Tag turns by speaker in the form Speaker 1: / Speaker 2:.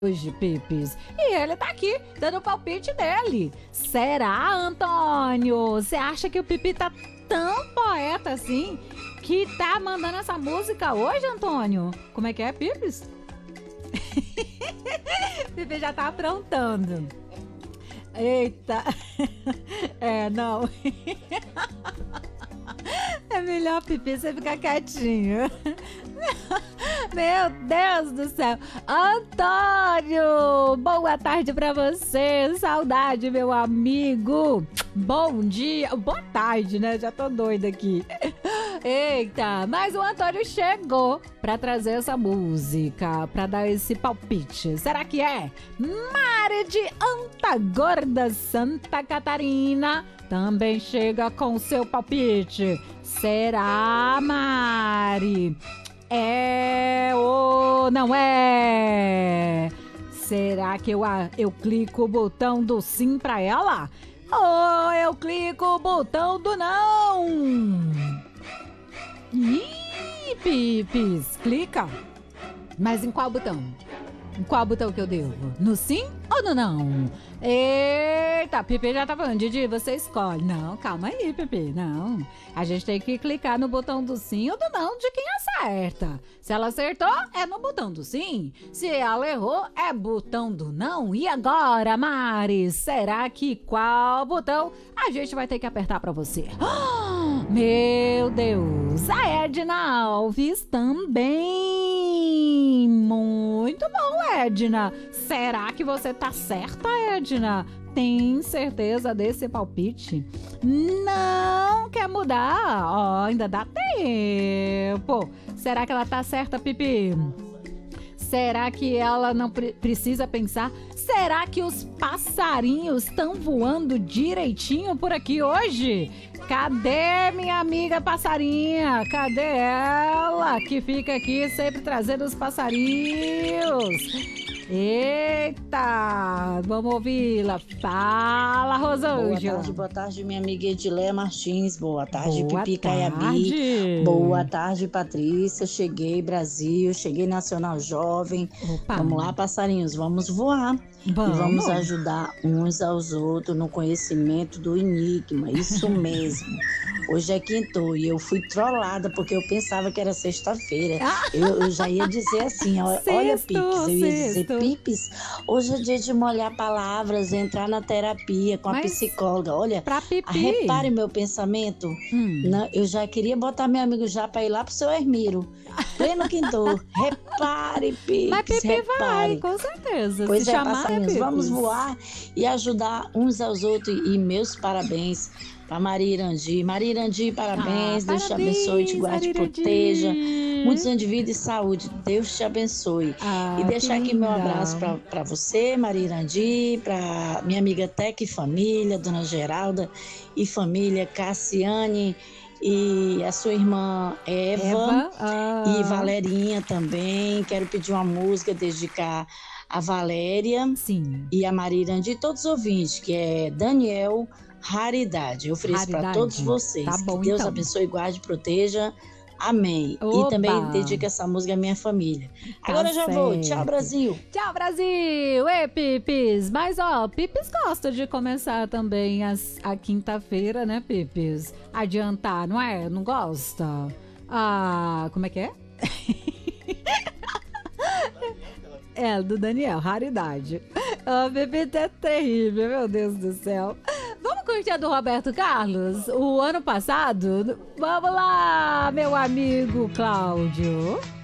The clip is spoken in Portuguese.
Speaker 1: hoje, Pipes. E ele tá aqui, dando o palpite dele. Será, Antônio? Você acha que o Pipi tá tão poeta assim que tá mandando essa música hoje, Antônio? Como é que é, Pipes? Pipi já tá aprontando. Eita. Não. É melhor, Pipi, você ficar quietinho. Meu Deus do céu. Antônio, boa tarde pra você. Saudade, meu amigo. Bom dia. Boa tarde, né? Já tô doida aqui. Eita, mas o Antônio chegou pra trazer essa música, pra dar esse palpite. Será que é Mari de Antagorda, Santa Catarina? Também chega com seu palpite. Será, Mari? É ou não é? Será que eu clico o botão do sim pra ela? Ou eu clico o botão do não? Ih, Pipis, clica. Mas em qual botão? Em qual botão que eu devo? No sim ou no não? Eita, Pipi já tá falando, Didi, você escolhe. Não, calma aí, Pipi, não. A gente tem que clicar no botão do sim ou do não de quem acerta. Se ela acertou, é no botão do sim. Se ela errou, é botão do não. E agora, Mari, será que qual botão a gente vai ter que apertar pra você? Meu Deus, a Edna Alves também. Muito bom, Edna. Será que você tá certa, Edna? Tem certeza desse palpite? Não quer mudar? Ó, ainda dá tempo. Será que ela tá certa, Pipi? Será que ela não precisa pensar? Será que os passarinhos estão voando direitinho por aqui hoje? Cadê minha amiga passarinha? Cadê ela que fica aqui sempre trazendo os passarinhos? Eita, vamos ouvi-la. Fala, Rosângela.
Speaker 2: Boa tarde, minha amiga Edileia Martins. Boa tarde,
Speaker 1: Boa
Speaker 2: Pipi
Speaker 1: tarde.
Speaker 2: Caiabi. Boa tarde, Patrícia. Cheguei, Brasil. Cheguei Nacional Jovem.
Speaker 1: Opa.
Speaker 2: Vamos lá, passarinhos, vamos voar.
Speaker 1: Vamos.
Speaker 2: E vamos ajudar uns aos outros no conhecimento do enigma. Isso mesmo. Hoje é quinto e eu fui trollada porque eu pensava que era sexta-feira. Eu já ia dizer assim, olha, Pipis, eu ia dizer, Pipis, hoje é dia de molhar palavras, entrar na terapia com a psicóloga. Olha, repare meu pensamento. Eu já queria botar meu amigo já para ir lá pro seu Hermiro. Pleno quinto. Repare, Pipis.
Speaker 1: Mas Pipi
Speaker 2: repare.
Speaker 1: vai, com certeza.
Speaker 2: Pois
Speaker 1: se
Speaker 2: é,
Speaker 1: chamar,
Speaker 2: passarinhos,
Speaker 1: Pipis.
Speaker 2: vamos voar e ajudar uns aos outros. E meus parabéns para Maria Irandi. Maria Irandi, parabéns. Deus te abençoe, te guarde e proteja. Muitos anos de vida e saúde. Deus te abençoe. E deixar aqui meu abraço para você, Maria Irandi, para minha amiga Teca e família, Dona Geralda e família, Cassiane e a sua irmã Eva. E Valerinha também. Quero pedir uma música, dedicar a Valéria.
Speaker 1: Sim.
Speaker 2: E a Maria Irandi e todos os ouvintes, que é Daniel Raridade. Eu ofereço para todos vocês.
Speaker 1: Tá bom,
Speaker 2: que Deus
Speaker 1: então.
Speaker 2: abençoe, guarde e proteja. Amém.
Speaker 1: Opa.
Speaker 2: E também dedico essa música à minha família. Agora eu já vou. Tchau, Brasil.
Speaker 1: Tchau, Brasil. Ei, Pipis. Mas, ó, Pipis gosta de começar também a quinta-feira, né, Pipis? Adiantar, não é? Não gosta? Como é que é? É, do Daniel, raridade. O Pipi é terrível, meu Deus do céu. Vamos curtir a do Roberto Carlos? O ano passado? Vamos lá, meu amigo Cláudio.